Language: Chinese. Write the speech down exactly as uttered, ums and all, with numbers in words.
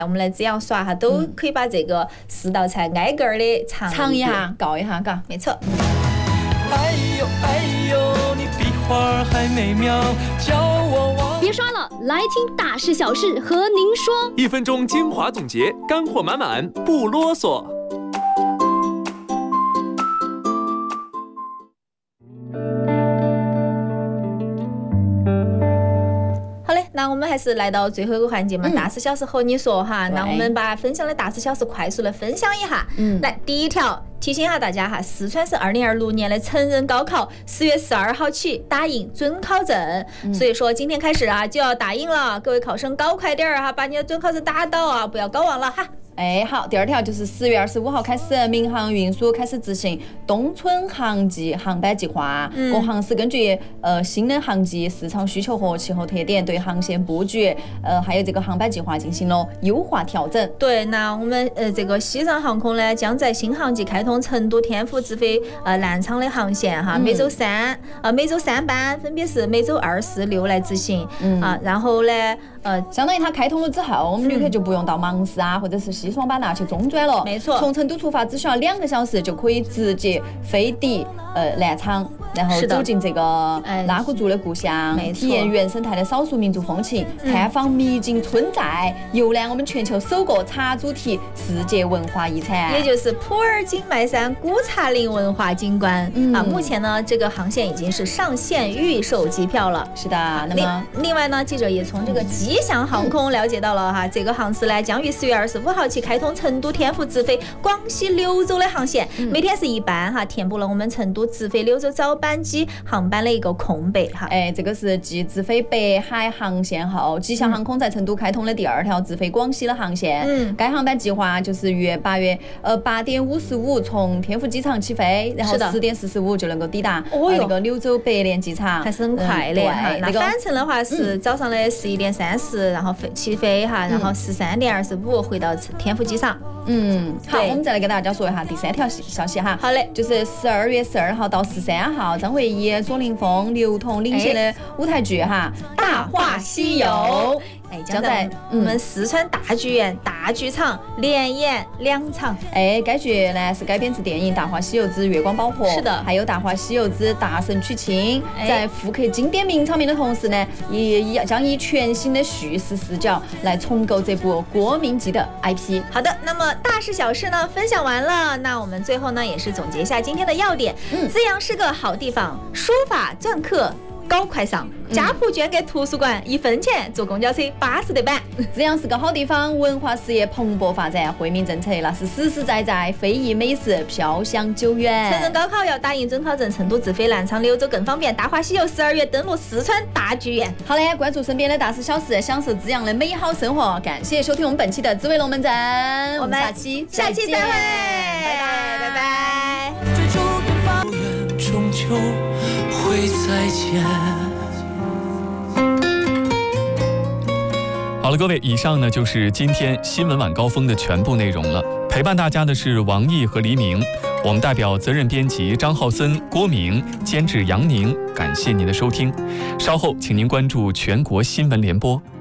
我们来这样耍哈，都可以把这个四道菜挨个儿的尝尝一下，告一下，嘎， 没错。 哎呦哎呦，你比花儿还美妙，叫我忘。 别刷了，来听大事小事和您说。 一分钟精华总结，干货满满，不啰嗦。 那我们还是来到最后一个环节嘛，嗯、大事小事和你说哈。那我们把分享的大事小事快速的分享一下。嗯，来第一条，提醒一下大家哈，四川省二零二六年的成人高考十月十二号起打印准考证，嗯、所以说今天开始啊就要打印了，各位考生搞快点儿哈，把你的准考证打到啊，不要搞忘了哈。 哎，好，第二条就是十月二十五号开始，民航运输开始执行冬春航季航班计划。嗯、各航司根据呃新的航季市场需求和气候特点，对航线布局呃还有这个航班计划进行了优化调整。 对，那我们呃这个西藏航空呢，将在新航季开通成都天府直飞呃南昌的航线哈，嗯、每周三呃每周三班，分别是每周二、四、六来执行。嗯、啊，然后呢。 呃，相当于它开通了之后，我们旅客就不用到芒市啊，或者是西双版纳去中转了。 没错， 从成都出发只需要两个小时就可以直接飞抵呃南昌，然后走进这个拉祜族的故乡，体验原生态的少数民族风情，嗯、探访秘境村寨，游览我们全球首个茶主题世界文化遗产， 也就是普洱金麦山古茶林文化景观。嗯、啊，目前呢，这个航线已经是上线预售机票了。 是的，那么另外呢，记者也从这个吉祥航空了解到了哈，这个航司呢将于十月二十五号起开通成都天府直飞广西柳州的航线，嗯、每天是一班哈，填补了我们成都直飞柳州早班机航班的一个空白哈。 哎，这个是继直飞北海航线后，吉祥航空在成都开通的第二条直飞广西的航线。嗯，该航班计划就是于八月呃八点五十五从天府机场起飞，然后十点四十五就能够抵达、哦呃、那个柳州白莲机场， 还是很快的哈。那返程的话是早上的十一点三十。然后飞起飞哈，然后十三点二十五回到天府机场。 嗯，好，我们再来给大家说一下第三条消息哈。 好嘞， 就是十二月十二号到十三号，张维义、左凌峰、刘同领衔的舞台剧哈，《大话西游》。 哎，将在我们四川大剧院大剧场连演两场。 哎，该剧呢是改编自电影《大话西游之月光宝盒》， 是的， 还有《大话西游之大圣娶亲》。在复刻经典名场面的同时呢，也将以全新的叙事视角来重构这部国民级的 I P。 好的，那么大事小事呢分享完了，那我们最后呢也是总结一下今天的要点。嗯，资阳是个好地方，书法篆刻高快上，家谱捐给图书馆，一分钱坐公交车巴适的板。 资阳是个好地方，文化事业蓬勃发展，惠民政策那是实实在在，非遗美食飘香久远。 成人高考要打印准考证，成都直飞南昌、柳州更方便。大话西游十二月登陆四川大剧院。 好嘞，关注身边的大事小事，享受资阳的美好生活。感谢收听我们本期的紫薇龙门阵， 我们下期下期再会，拜拜拜拜。追逐远方，终究会再见。 好了，各位，以上呢就是今天新闻晚高峰的全部内容了。陪伴大家的是王毅和黎明，我们代表责任编辑张浩森、郭明，监制杨宁，感谢您的收听。稍后请您关注全国新闻联播。